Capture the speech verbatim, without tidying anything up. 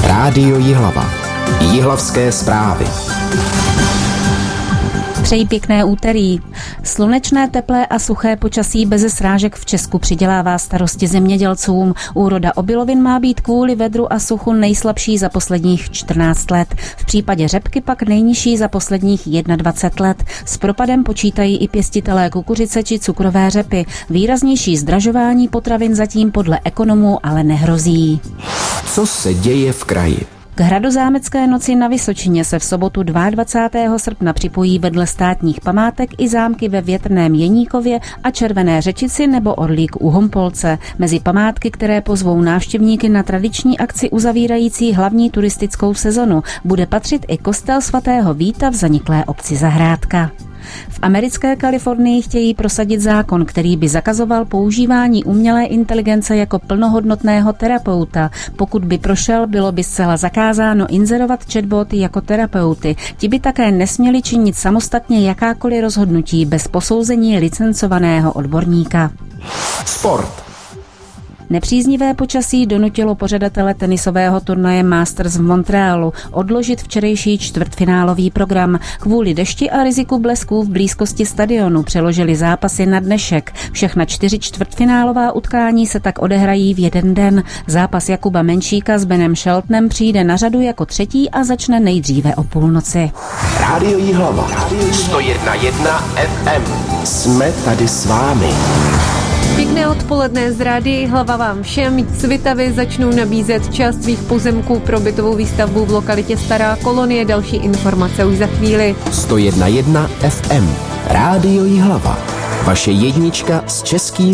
Rádio Jihlava. Jihlavské zprávy. Přeji pěkné úterý. Slunečné, teplé a suché počasí beze srážek v Česku přidělává starosti zemědělcům. Úroda obilovin má být kvůli vedru a suchu nejslabší za posledních čtrnáct let. V případě řepky pak nejnižší za posledních dvacet jedna let. S propadem počítají i pěstitelé kukuřice či cukrové řepy. Výraznější zdražování potravin zatím podle ekonomů ale nehrozí. Co se děje v kraji? K Hradozámecké noci na Vysočině se v sobotu dvacátého druhého srpna připojí vedle státních památek i zámky ve Větrném Jeníkově a Červené Řečici nebo Orlík u Hompolce. Mezi památky, které pozvou návštěvníky na tradiční akci uzavírající hlavní turistickou sezonu, bude patřit i kostel svatého Víta v zaniklé obci Zahrádka. V americké Kalifornii chtějí prosadit zákon, který by zakazoval používání umělé inteligence jako plnohodnotného terapeuta. Pokud by prošel, bylo by zcela zakázáno inzerovat chatboty jako terapeuty. Ti by také nesměli činit samostatně jakákoliv rozhodnutí bez posouzení licencovaného odborníka. Sport. Nepříznivé počasí donutilo pořadatele tenisového turnaje Masters v Montrealu odložit včerejší čtvrtfinálový program. Kvůli dešti a riziku blesků v blízkosti stadionu přeložili zápasy na dnešek. Všechna čtyři čtvrtfinálová utkání se tak odehrají v jeden den. Zápas Jakuba Menšíka s Benem Sheltonem přijde na řadu jako třetí a začne nejdříve o půlnoci. Rádio Jihlava. sto jedna celá jedna ef em. Jsme tady s vámi. Pěkné odpoledne z Rádia Jihlava vám všem. Cvitavy začnou nabízet část svých pozemků pro bytovou výstavbu v lokalitě Stará kolonie. Další informace už za chvíli. sto jedna celá jedna ef em. Rádio Jihlava. Vaše jednička s českým